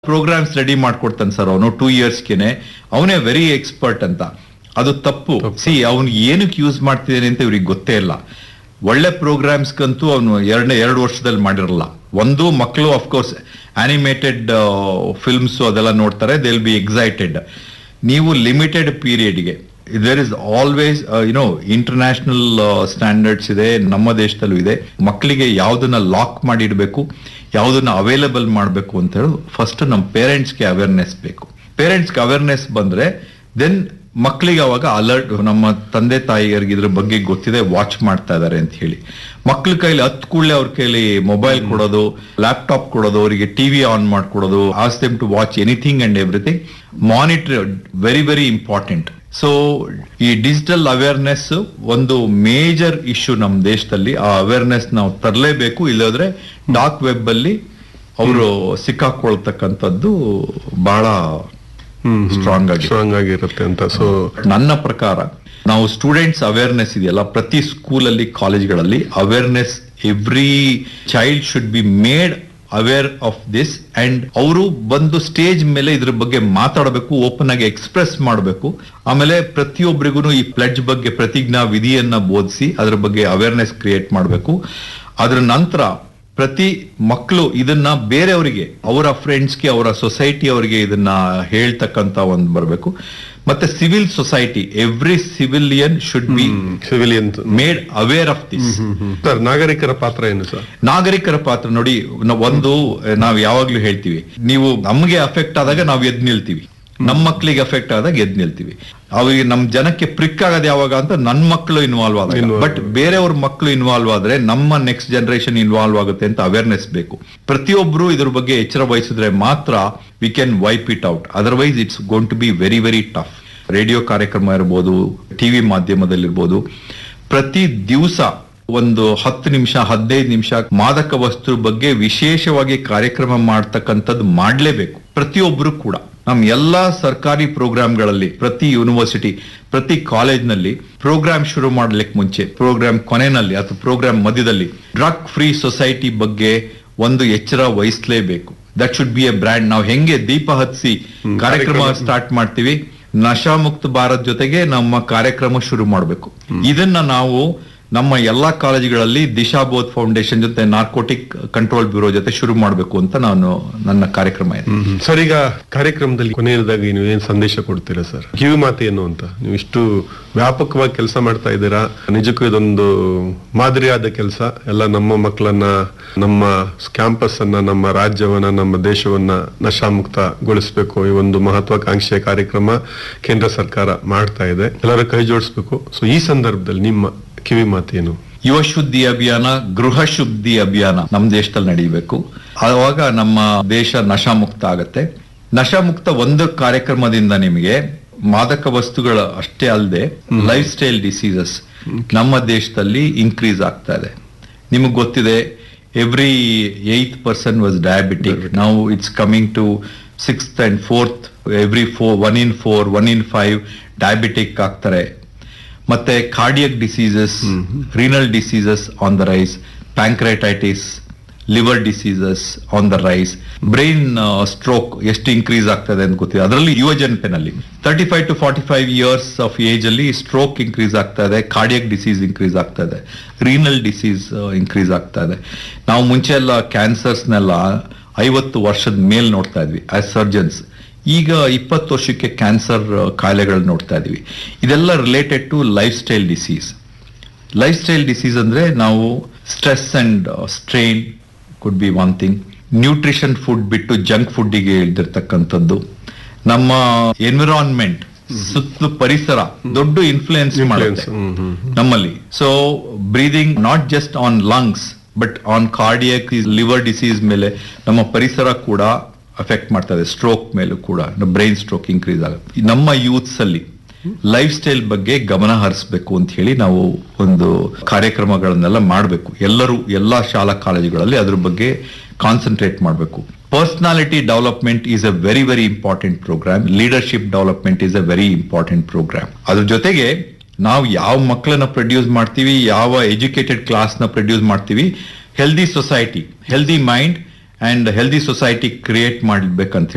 Programmes ready ಮಾಡ್ಕೊಡ್ತಾನೆ sir ಅವನು 2 ಇಯರ್ಸ್ಗೆನೆ. ಅವನೇ very expert ಅಂತ. ಅದು ತಪ್ಪು. ಅವನು ಏನಕ್ಕೆ ಯೂಸ್ ಮಾಡ್ತಿದ್ದಾನೆ ಅಂತ ಇವ್ರಿಗೆ ಗೊತ್ತೇ ಇಲ್ಲ. ಒಳ್ಳೆ ಪ್ರೋಗ್ರಾಮ್ಸ್ಗಂತೂ ಅವನು 2 ವರ್ಷದಲ್ಲಿ ಮಾಡಿರಲ್ಲ. ಒಂದು ಮಕ್ಕಳು ಅಫ್ಕೋರ್ಸ್ ಆನಿಮೇಟೆಡ್ ಫಿಲ್ಮ್ಸ್ ಅದೆಲ್ಲ ನೋಡ್ತಾರೆ, ದೇ ವಿಲ್ ಬಿ ಎಕ್ಸೈಟೆಡ್. ನೀವು limited ಪೀರಿಯಡ್ಗೆ there is always international standards ಇದೆ, ನಮ್ಮ ದೇಶದಲ್ಲೂ ಇದೆ. ಮಕ್ಕಳಿಗೆ ಯಾವ್ದನ್ನ ಲಾಕ್ ಮಾಡಿ ಇಡಬೇಕು, ಯಾವ್ದನ್ನ ಅವೈಲೇಬಲ್ ಮಾಡಬೇಕು ಅಂತ ಹೇಳಿ ಫಸ್ಟ್ ನಮ್ಮ ಪೇರೆಂಟ್ಸ್ಗೆ ಅವೇರ್ನೆಸ್ ಬೇಕು. ಪೇರೆಂಟ್ಸ್ಗೆ ಅವೇರ್ನೆಸ್ ಬಂದ್ರೆ ದೆನ್ ಮಕ್ಕಳಿಗೆ ಅವಾಗ ಅಲರ್ಟ್, ನಮ್ಮ ತಂದೆ ತಾಯಿಯರಿಗೆ ಇದ್ರ ಬಗ್ಗೆ ಗೊತ್ತಿದೆ, ವಾಚ್ ಮಾಡ್ತಾ ಇದಾರೆ ಅಂತ ಹೇಳಿ. ಮಕ್ಳ ಕೈಲಿ ಕೂಡಲೇ ಅವ್ರ ಕೈಲಿ ಮೊಬೈಲ್ ಕೊಡೋದು, ಲ್ಯಾಪ್ಟಾಪ್ ಕೊಡೋದು, ಅವರಿಗೆ TV on ಮಾಡ್ಕೊಡೋದು, as them to watch anything and everything. Monitor very very important. So ಈ ಡಿಜಿಟಲ್ ಅವೇರ್ನೆಸ್ ಒಂದು ಮೇಜರ್ ಇಶ್ಯೂ ನಮ್ಮ ದೇಶದಲ್ಲಿ. ಆ ಅವೇರ್ನೆಸ್ ನಾವು ತರಲೇಬೇಕು, ಇಲ್ಲದ್ರೆ ಡಾರ್ಕ್ ವೆಬ್ ಅಲ್ಲಿ ಅವರು ಸಿಕ್ಕಾಕೊಳ್ತಕ್ಕಂಥದ್ದು ಬಹಳ ಸ್ಟ್ರಾಂಗ್ ಆಗಿರುತ್ತೆ ಅಂತ. ಸೊ ನನ್ನ ಪ್ರಕಾರ ನಾವು ಸ್ಟೂಡೆಂಟ್ಸ್ ಅವೇರ್ನೆಸ್ ಇದೆಯಲ್ಲ, ಪ್ರತಿ ಸ್ಕೂಲಲ್ಲಿ ಕಾಲೇಜ್ಗಳಲ್ಲಿ awareness, every child should be made aware of this. And ಅವರು ಬಂದು ಸ್ಟೇಜ್ ಮೇಲೆ ಇದ್ರ ಬಗ್ಗೆ ಮಾತಾಡಬೇಕು, ಓಪನ್ ಆಗಿ ಎಕ್ಸ್ಪ್ರೆಸ್ ಮಾಡಬೇಕು. ಆಮೇಲೆ ಪ್ರತಿಯೊಬ್ಬರಿಗೂ ಈ ಪ್ಲೆಡ್ಜ್ ಬಗ್ಗೆ ಪ್ರತಿಜ್ಞಾ ವಿಧಿಯನ್ನ ಬೋಧಿಸಿ ಅದ್ರ ಬಗ್ಗೆ ಅವೇರ್ನೆಸ್ ಕ್ರಿಯೇಟ್ ಮಾಡಬೇಕು. ಅದ್ರ ನಂತರ ಪ್ರತಿ ಮಕ್ಕಳು ಇದನ್ನ ಬೇರೆಯವರಿಗೆ, ಅವರ ಫ್ರೆಂಡ್ಸ್ಗೆ, ಅವರ ಸೊಸೈಟಿ ಅವರಿಗೆ ಇದನ್ನ ಹೇಳ್ತಕ್ಕಂತ ಒಂದು ಬರಬೇಕು. ಮತ್ತೆ civil society, every civilian should be made aware of this. Sir, ನಾಗರಿಕರ ಪಾತ್ರ ಏನು ಸರ್? ನಾಗರಿಕರ ಪಾತ್ರ ನೋಡಿ, ಒಂದು ನಾವು ಯಾವಾಗ್ಲೂ ಹೇಳ್ತೀವಿ, ನೀವು ನಮ್ಗೆ ಅಫೆಕ್ಟ್ ಆದಾಗ ನಾವು ಎದ್ ನಿಲ್ತೀವಿ, ನಮ್ಮ ಮಕ್ಕಳಿಗೆ ಅಫೆಕ್ಟ್ ಆದಾಗ ಎದ್ ನಿಲ್ತೀವಿ. ಅವಿಗೆ ನಮ್ ಜನಕ್ಕೆ ಪ್ರಿಕ್ ಆಗೋದು ಯಾವಾಗ ಅಂತ ನನ್ನ ಮಕ್ಕಳು ಇನ್ವಾಲ್ವ್ ಆದಾಗ. ಬಟ್ ಬೇರೆಯವ್ರ ಮಕ್ಕಳು ಇನ್ವಾಲ್ವ್ ಆದ್ರೆ ನಮ್ಮ ನೆಕ್ಸ್ಟ್ ಜನರೇಷನ್ ಇನ್ವಾಲ್ವ್ ಆಗುತ್ತೆ ಅಂತ ಅವೇರ್ನೆಸ್ ಬೇಕು. ಪ್ರತಿಯೊಬ್ರು ಇದ್ರ ಬಗ್ಗೆ ಎಚ್ಚರ ವಹಿಸಿದ್ರೆ ಮಾತ್ರ we can wipe it out. Otherwise it's gonna to be very very tough. Radio ಕಾರ್ಯಕ್ರಮ ಇರ್ಬೋದು, ಟಿವಿ ಮಾಧ್ಯಮದಲ್ಲಿರ್ಬೋದು, ಪ್ರತಿ ದಿವಸ ಒಂದು 10 ನಿಮಿಷ 15 ನಿಮಿಷ ಮಾದಕ ವಸ್ತು ಬಗ್ಗೆ ವಿಶೇಷವಾಗಿ ಕಾರ್ಯಕ್ರಮ ಮಾಡ್ತಕ್ಕಂಥದ್ದು ಮಾಡ್ಲೇಬೇಕು ಪ್ರತಿಯೊಬ್ರು ಕೂಡ. ನಮ್ ಎಲ್ಲಾ ಸರ್ಕಾರಿ ಪ್ರೋಗ್ರಾಮ್ಗಳಲ್ಲಿ, ಪ್ರತಿ ಯೂನಿವರ್ಸಿಟಿ, ಪ್ರತಿ ಕಾಲೇಜ್ನಲ್ಲಿ ಪ್ರೋಗ್ರಾಮ್ ಶುರು ಮಾಡ್ಲಿಕ್ಕೆ ಮುಂಚೆ, ಪ್ರೋಗ್ರಾಮ್ ಕೊನೆಯಲ್ಲಿ ಅಥವಾ ಪ್ರೋಗ್ರಾಮ್ ಮಧ್ಯದಲ್ಲಿ ಡ್ರಗ್ ಫ್ರೀ ಸೊಸೈಟಿ ಬಗ್ಗೆ ಒಂದು ಎಚ್ಚರ ವಹಿಸಲೇಬೇಕು. That should be A brand. ನಾವು ಹೆಂಗೆ ದೀಪ ಹತ್ಸಿ ಕಾರ್ಯಕ್ರಮ ಸ್ಟಾರ್ಟ್ ಮಾಡ್ತೀವಿ, ನಶಾ ಮುಕ್ತ ಭಾರತ್ ಜೊತೆಗೆ ನಮ್ಮ ಕಾರ್ಯಕ್ರಮ ಶುರು ಮಾಡಬೇಕು. ಇದನ್ನ ನಾವು ನಮ್ಮ ಎಲ್ಲಾ ಕಾಲೇಜುಗಳಲ್ಲಿ ದಿಶಾ ಬೋಧ್ ಫೌಂಡೇಶನ್ ಜೊತೆ, ನಾರ್ಕೋಟಿಕ್ ಕಂಟ್ರೋಲ್ ಬ್ಯೂರೋ ಜೊತೆ ಶುರು ಮಾಡಬೇಕು ಅಂತ ನನ್ನ ಕಾರ್ಯಕ್ರಮ ಇದೆ. ಸರ್, ಈಗ ಕಾರ್ಯಕ್ರಮದಲ್ಲಿ ಕೊನೆಯದಾಗಿ ನೀವು ಏನ್ ಸಂದೇಶ ಕೊಡ್ತೀರಾ ಸರ್? ಕಿವಿ ಮಾತು ಏನು ಅಂತ? ನೀವು ಇಷ್ಟು ವ್ಯಾಪಕವಾಗಿ ಕೆಲಸ ಮಾಡ್ತಾ ಇದ್ದೀರಾ, ನಿಜಕ್ಕೂ ಇದೊಂದು ಮಾದರಿಯಾದ ಕೆಲಸ. ಎಲ್ಲ ನಮ್ಮ ಮಕ್ಕಳನ್ನ, ನಮ್ಮ ಕ್ಯಾಂಪಸ್ ಅನ್ನ, ನಮ್ಮ ರಾಜ್ಯವನ್ನ, ನಮ್ಮ ದೇಶವನ್ನ ನಶಾಮುಕ್ತಗೊಳಿಸಬೇಕು. ಈ ಒಂದು ಮಹತ್ವಾಕಾಂಕ್ಷೆಯ ಕಾರ್ಯಕ್ರಮ ಕೇಂದ್ರ ಸರ್ಕಾರ ಮಾಡ್ತಾ ಇದೆ, ಎಲ್ಲರೂ ಕೈ ಜೋಡಿಸ್ಬೇಕು. ಸೊ ಈ ಸಂದರ್ಭದಲ್ಲಿ ನಿಮ್ಮ ಕಿವಿ ಮಾತೇನು? ಯುವ ಶುದ್ಧಿ ಅಭಿಯಾನ, ಗೃಹ ಶುದ್ಧಿ ಅಭಿಯಾನ ನಮ್ಮ ದೇಶದಲ್ಲಿ ನಡೀಬೇಕು. ಆವಾಗ ನಮ್ಮ ದೇಶ ನಶಾಮುಕ್ತ ಆಗತ್ತೆ. ನಶಾಮುಕ್ತ ಒಂದು ಕಾರ್ಯಕ್ರಮದಿಂದ ನಿಮಗೆ ಮಾದಕ ವಸ್ತುಗಳ ಅಷ್ಟೇ ಅಲ್ಲದೆ ಲೈಫ್ ಸ್ಟೈಲ್ ಡಿಸೀಸಸ್ ನಮ್ಮ ದೇಶದಲ್ಲಿ ಇನ್ಕ್ರೀಸ್ ಆಗ್ತಾ ಇದೆ. ನಿಮಗೆ ಗೊತ್ತಿದೆ, every 8th person was diabetic. Now it's coming to 6th and 4th. Every 1 in 4, 1 in 5 diabetic ಆಗ್ತಾರೆ. ಮತ್ತೆ cardiac diseases, renal diseases on the rice, ಪ್ಯಾಂಕ್ರೈಟೈಟಿಸ್, liver diseases on the rice, brain stroke ಎಷ್ಟು increase ಆಗ್ತದೆ ಅಂತ ಗೊತ್ತಿದೆ. ಅದರಲ್ಲಿ ಯುವ ಜನತೆನಲ್ಲಿ 35 to 45 years of age ಅಲ್ಲಿ stroke increase ಆಗ್ತಾ ಇದೆ, ಕಾರ್ಡಿಯಕ್ ಡಿಸೀಸ್ ಇನ್ಕ್ರೀಸ್ ಆಗ್ತಾ ಇದೆ, ರೀನಲ್ ಡಿಸೀಸ್ ಇನ್ಕ್ರೀಸ್ ಆಗ್ತಾ ಇದೆ. ನಾವು ಮುಂಚೆ ಎಲ್ಲ ಕ್ಯಾನ್ಸರ್ಸ್ನೆಲ್ಲ 50 ವರ್ಷದ ಮೇಲ್ ನೋಡ್ತಾ ಇದ್ವಿ ಆಸ್ ಸರ್ಜನ್ಸ್. ಈಗ 20 ವರ್ಷಕ್ಕೆ ಕ್ಯಾನ್ಸರ್ ಕಾಯಿಲೆಗಳು ನೋಡ್ತಾ ಇದೀವಿ. ಇದೆಲ್ಲ related to life style disease. Life style disease ಅಂದ್ರೆ ನಾವು stress and strain could be one thing. Nutrition food ಬಿಟ್ಟು ಜಂಕ್ ಫುಡ್ಡಿಗೆ ಇಳ್ದಿರ್ತಕ್ಕಂಥದ್ದು. ನಮ್ಮ ಎನ್ವಿರಾನ್ಮೆಂಟ್, ಸುತ್ತಲೂ ಪರಿಸರ ದೊಡ್ಡ ಇನ್ಫ್ಲುಯೆನ್ಸ್ ಮಾಡುತ್ತೆ ನಮ್ಮಲ್ಲಿ. So breathing not just on lungs but on cardiac, liver disease ಮೇಲೆ ನಮ್ಮ ಪರಿಸರ ಕೂಡ ಅಫೆಕ್ಟ್ ಮಾಡ್ತಾ ಇದೆ. ಸ್ಟ್ರೋಕ್ ಮೇಲೂ ಕೂಡ, ಬ್ರೈನ್ ಸ್ಟ್ರೋಕ್ ಇನ್ಕ್ರೀಸ್ ಆಗುತ್ತೆ. ನಮ್ಮ ಯೂತ್ಸ್ ಅಲ್ಲಿ ಲೈಫ್ ಸ್ಟೈಲ್ ಬಗ್ಗೆ ಗಮನ ಹರಿಸಬೇಕು ಅಂತ ಹೇಳಿ ನಾವು ಒಂದು ಕಾರ್ಯಕ್ರಮಗಳನ್ನೆಲ್ಲ ಮಾಡಬೇಕು. ಎಲ್ಲಾ ಶಾಲಾ ಕಾಲೇಜುಗಳಲ್ಲಿ ಅದ್ರ ಬಗ್ಗೆ ಕಾನ್ಸಂಟ್ರೇಟ್ ಮಾಡಬೇಕು. Personality development is a very very important program. Leadership development is a very important program. ಅದ್ರ ಜೊತೆಗೆ ನಾವು ಯಾವ ಮಕ್ಕಳನ್ನ ಪ್ರೊಡ್ಯೂಸ್ ಮಾಡ್ತೀವಿ, ಯಾವ ಎಜುಕೇಟೆಡ್ ಕ್ಲಾಸ್ ನ ಪ್ರೊಡ್ಯೂಸ್ ಮಾಡ್ತೀವಿ, healthy society, healthy mind and healthy society create ಮಾಡ್ಬೇಕಂತ